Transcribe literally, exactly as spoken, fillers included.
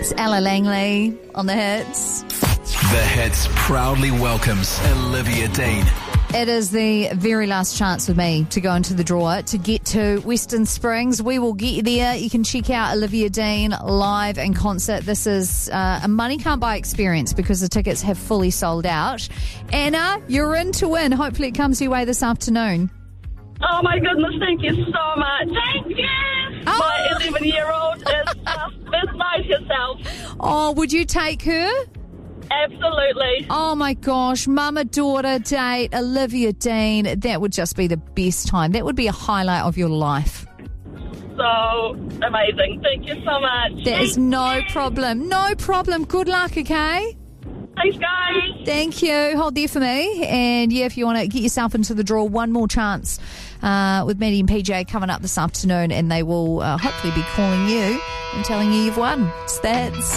It's Ella Langley on the Hits. The Hits proudly welcomes Olivia Dean. It is the very last chance with me to go into the draw to get to Western Springs. We will get you there. You can check out Olivia Dean live in concert. This is uh, a money can't buy experience because the tickets have fully sold out. Anna, you're in to win. Hopefully it comes your way this afternoon. Oh my goodness, thank you so much. Thank you. Oh. My eleven-year-old is just beside herself. Oh, would you take her? Absolutely. Oh my gosh, mama-daughter date, Olivia Dean. That would just be the best time. That would be a highlight of your life. So amazing. Thank you so much. That is no problem. No problem. Good luck, okay? Thanks, guys. Thank you. Hold there for me. And yeah, if you want to get yourself into the draw, one more chance uh, with Maddie and P J coming up this afternoon, and they will uh, hopefully be calling you and telling you you've won. It's that.